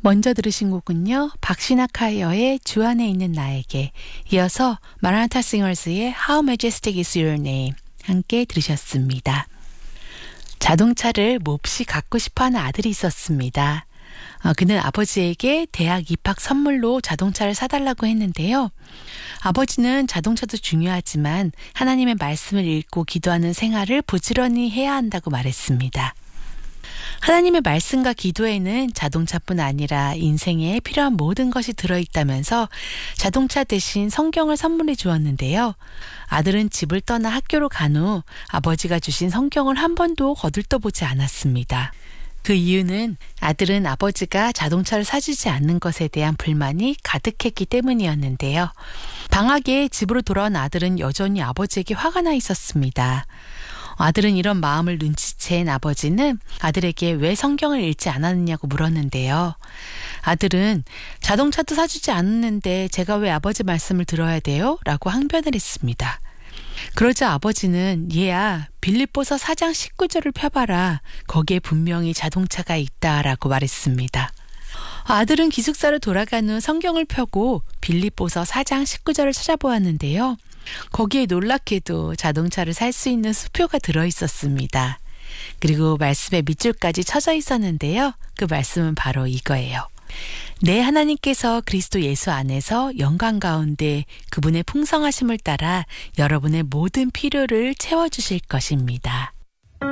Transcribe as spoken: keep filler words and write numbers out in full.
먼저 들으신 곡은요, 박시나 카이어의 주 안에 있는 나에게, 이어서 마라나타 싱어스의 How Majestic is Your Name 함께 들으셨습니다. 자동차를 몹시 갖고 싶어하는 아들이 있었습니다. 어, 그는 아버지에게 대학 입학 선물로 자동차를 사달라고 했는데요. 아버지는 자동차도 중요하지만 하나님의 말씀을 읽고 기도하는 생활을 부지런히 해야 한다고 말했습니다. 하나님의 말씀과 기도에는 자동차뿐 아니라 인생에 필요한 모든 것이 들어있다면서 자동차 대신 성경을 선물해 주었는데요. 아들은 집을 떠나 학교로 간 후 아버지가 주신 성경을 한 번도 거들떠보지 않았습니다. 그 이유는 아들은 아버지가 자동차를 사주지 않는 것에 대한 불만이 가득했기 때문이었는데요. 방학에 집으로 돌아온 아들은 여전히 아버지에게 화가 나 있었습니다. 아들은 이런 마음을 눈치챈 아버지는 아들에게 왜 성경을 읽지 않았느냐고 물었는데요. 아들은 자동차도 사주지 않았는데 제가 왜 아버지 말씀을 들어야 돼요? 라고 항변을 했습니다. 그러자 아버지는 얘야, 빌립보서 사 장 십구 절을 펴봐라. 거기에 분명히 자동차가 있다라고 말했습니다. 아들은 기숙사로 돌아간 후 성경을 펴고 빌립보서 사 장 십구 절을 찾아보았는데요. 거기에 놀랍게도 자동차를 살 수 있는 수표가 들어있었습니다. 그리고 말씀에 밑줄까지 쳐져 있었는데요. 그 말씀은 바로 이거예요. 내 하나님께서 그리스도 예수 안에서 영광 가운데 그분의 풍성하심을 따라 여러분의 모든 필요를 채워주실 것입니다.